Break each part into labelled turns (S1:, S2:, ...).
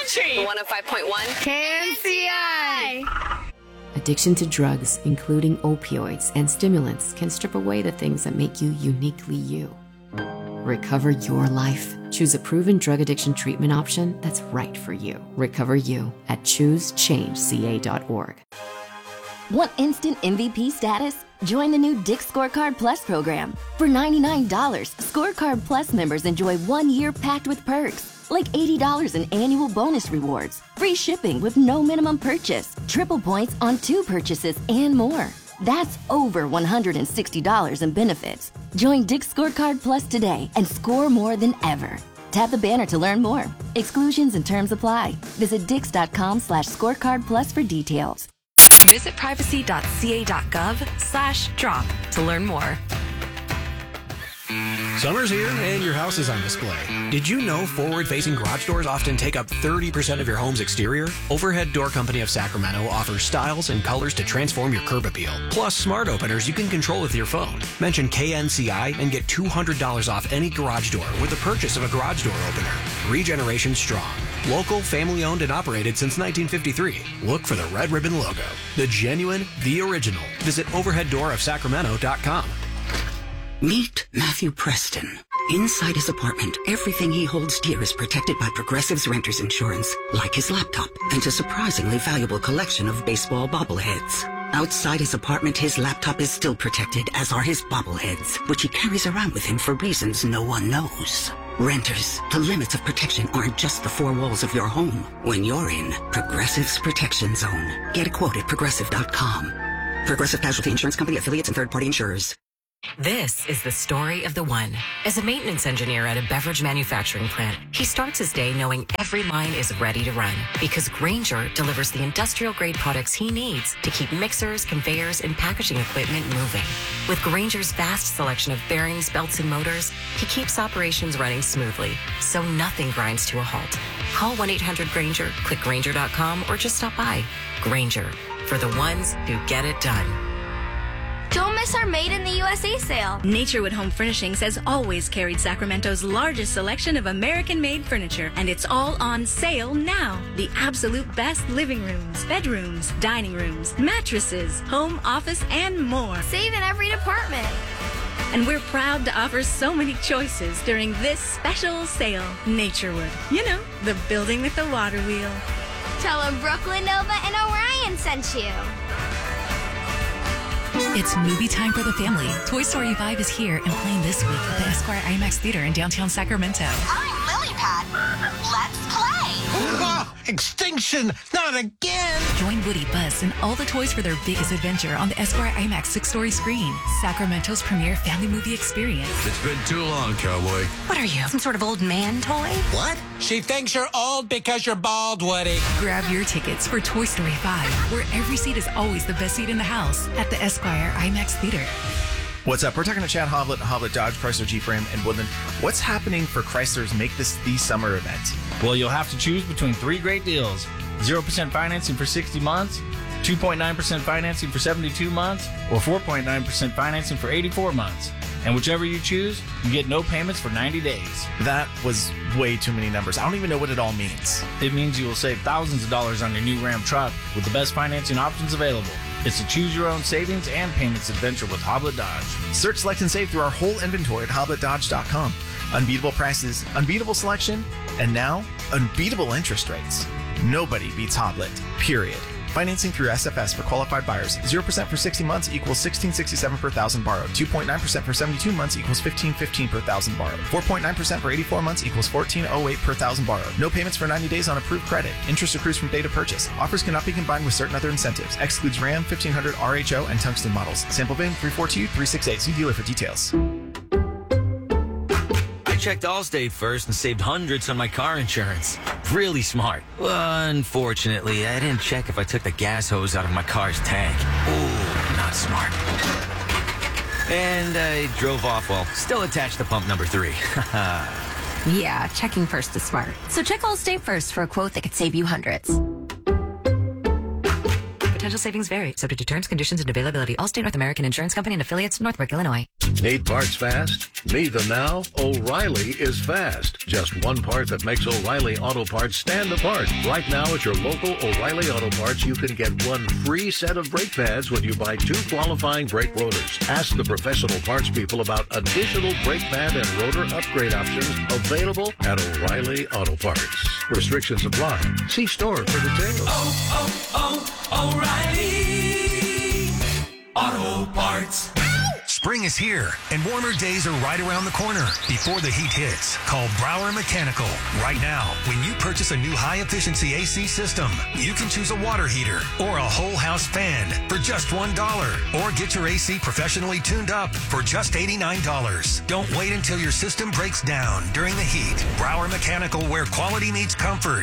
S1: country.
S2: 105.1
S1: KNCI.
S3: Addiction to drugs, including opioids and stimulants, can strip away the things that make you uniquely you. Recover your life. Choose a proven drug addiction treatment option that's right for you. Recover you at choosechangeca.org.
S4: Want instant MVP status? Join the new Dick's Scorecard Plus program. For $99, Scorecard Plus members enjoy 1 year packed with perks, like $80 in annual bonus rewards, free shipping with no minimum purchase, triple points on 2 purchases, and more. That's over $160 in benefits. Join Dick's Scorecard Plus today and score more than ever. Tap the banner to learn more. Exclusions and terms apply. Visit dix.com/scorecard plus for details.
S5: Visit privacy.ca.gov/drop to learn more.
S6: Summer's here and your house is on display. Did you know forward-facing garage doors often take up 30% of your home's exterior? Overhead Door Company of Sacramento offers styles and colors to transform your curb appeal. Plus smart openers you can control with your phone. Mention KNCI and get $200 off any garage door with the purchase of a garage door opener. Regeneration strong. Local, family-owned and operated since 1953. Look for the red ribbon logo. The genuine, the original. Visit overheaddoorofsacramento.com.
S7: Meet Matthew Preston. Inside his apartment, everything he holds dear is protected by Progressive's Renter's Insurance, like his laptop and a surprisingly valuable collection of baseball bobbleheads. Outside his apartment, his laptop is still protected, as are his bobbleheads, which he carries around with him for reasons no one knows. Renters, the limits of protection aren't just the 4 walls of your home. When you're in Progressive's Protection Zone, get a quote at Progressive.com. Progressive Casualty Insurance Company, affiliates, and third-party insurers.
S5: This is the story of the one. As a maintenance engineer at a beverage manufacturing plant, he starts his day knowing every line is ready to run because Grainger delivers the industrial-grade products he needs to keep mixers, conveyors, and packaging equipment moving. With Grainger's vast selection of bearings, belts, and motors, he keeps operations running smoothly, so nothing grinds to a halt. Call 1-800-GRAINGER, click Grainger.com, or just stop by. Grainger, for the ones who get it done.
S8: Don't miss our Made in the USA sale.
S9: Naturewood Home Furnishings has always carried Sacramento's largest selection of American-made furniture, and it's all on sale now. The absolute best living rooms, bedrooms, dining rooms, mattresses, home office, and more.
S8: Save in every department.
S9: And we're proud to offer so many choices during this special sale. Naturewood, you know, the building with the water wheel.
S8: Tell them Brooklyn Nova and Orion sent you.
S10: It's movie time for the family. Toy Story 5 is here and playing this week at the Esquire IMAX Theater in downtown Sacramento.
S11: I'm Lilypad. Let's play.
S12: Oh, extinction! Not again!
S10: Join Woody, Buzz, and all the toys for their biggest adventure on the Esquire IMAX 6-story screen. Sacramento's premier family movie experience.
S13: It's been too long, cowboy.
S10: What are you, some sort of old man toy?
S12: What? She thinks you're old because you're bald, Woody.
S10: Grab your tickets for Toy Story 5, where every seat is always the best seat in the house at the Esquire IMAX Theater.
S14: What's up? We're talking to Chad Hovlet, Hovlet Dodge, Chrysler Jeep Ram, and Woodland. What's happening for Chrysler's Make This the Summer event?
S15: Well, you'll have to choose between 3 great deals. 0% financing for 60 months, 2.9% financing for 72 months, or 4.9% financing for 84 months. And whichever you choose, you get no payments for 90 days.
S14: That was way too many numbers. I don't even know what it all means.
S15: It means you will save thousands of dollars on your new Ram truck with the best financing options available. It's a choose-your-own savings and payments adventure with Hoblet Dodge.
S14: Search, select, and save through our whole inventory at HobletDodge.com. Unbeatable prices, unbeatable selection, and now, unbeatable interest rates. Nobody beats Hoblet, period. Financing through SFS for qualified buyers. 0% for 60 months equals $16.67 per thousand borrowed. 2.9% for 72 months equals $15.15 per thousand borrowed. 4.9% for 84 months equals $14.08 per thousand borrowed. No payments for 90 days on approved credit. Interest accrues from date of purchase. Offers cannot be combined with certain other incentives. Excludes Ram, 1500 RHO, and Tungsten models. Sample VIN 342368. See dealer for details.
S16: Checked Allstate first and saved hundreds on my car insurance. Really smart. Unfortunately, I didn't check if I took the gas hose out of my car's tank. Ooh, not smart. And I drove off while still attached to pump number 3.
S17: Yeah, checking first is smart. So check Allstate first for a quote that could save you hundreds.
S5: Potential savings vary, subject to terms, conditions, and availability. Allstate North American Insurance Company and affiliates, Northbrook, Illinois.
S2: Need parts fast? Need them now? O'Reilly is fast. Just one part that makes O'Reilly Auto Parts stand apart. Right now at your local O'Reilly Auto Parts, you can get one free set of brake pads when you buy 2 qualifying brake rotors. Ask the professional parts people about additional brake pad and rotor upgrade options available at O'Reilly Auto Parts. Restrictions apply. See store for details.
S18: O'Reilly Auto Parts.
S19: Spring is here, and warmer days are right around the corner. Before the heat hits, call Brower Mechanical. Right now, when you purchase a new high-efficiency AC system, you can choose a water heater or a whole house fan for just $1. Or get your AC professionally tuned up for just $89. Don't wait until your system breaks down during the heat. Brower Mechanical, where quality meets comfort.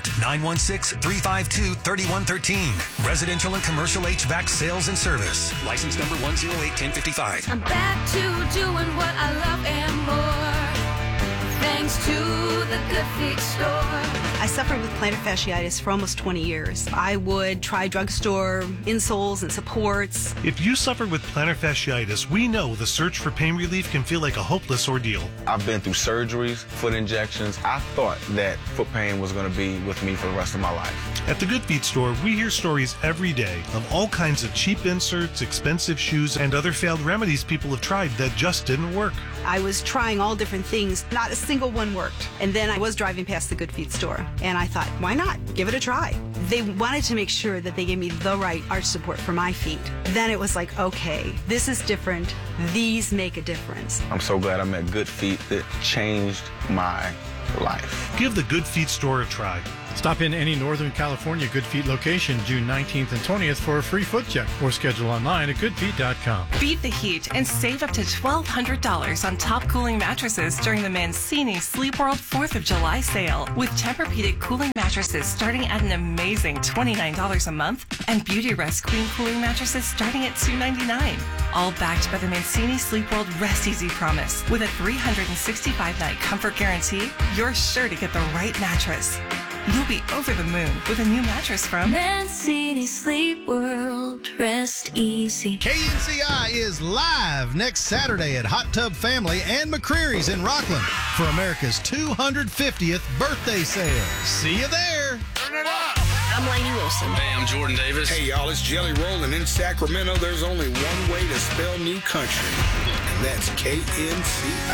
S19: 916-352-3113. Residential and commercial HVAC sales and service. License number 108-1055.
S1: I'm back to doing what I love and more, thanks to the Good Feet store.
S20: I suffered with plantar fasciitis for almost 20 years. I would try drugstore insoles and supports.
S21: If you suffer with plantar fasciitis, we know the search for pain relief can feel like a hopeless ordeal.
S22: I've been through surgeries, foot injections. I thought that foot pain was going to be with me for the rest of my life.
S21: At the Good Feet store, we hear stories every day of all kinds of cheap inserts, expensive shoes, and other failed remedies people have tried that just didn't work.
S20: I was trying all different things. Not a single one worked. And then I was driving past the Good Feet store, and I thought, why not? Give it a try. They wanted to make sure that they gave me the right arch support for my feet. Then it was like, okay, this is different. These make a difference.
S22: I'm so glad I met Good Feet. It changed my life.
S21: Give the Good Feet store a try.
S23: Stop in any Northern California Good Feet location June 19th and 20th for a free foot check or schedule online at goodfeet.com.
S24: Beat the heat and save up to $1,200 on top cooling mattresses during the Mancini Sleep World 4th of July sale with Tempur-Pedic cooling mattresses starting at an amazing $29 a month and Beauty Rest Queen cooling mattresses starting at $299. All backed by the Mancini Sleep World Rest Easy Promise. With a 365-night comfort guarantee, you're sure to get the right mattress. You'll be over the moon with a new mattress from
S1: Mancini Sleep World, Rest Easy.
S25: KNCI is live next Saturday at Hot Tub Family and McCreary's in Rockland for America's 250th birthday sale. See you there.
S26: Turn it up.
S27: I'm Lainey Wilson.
S28: Hey, I'm Jordan Davis.
S29: Hey, y'all, it's Jelly Roll, and in Sacramento, there's only one way to spell new country, and that's KNCI.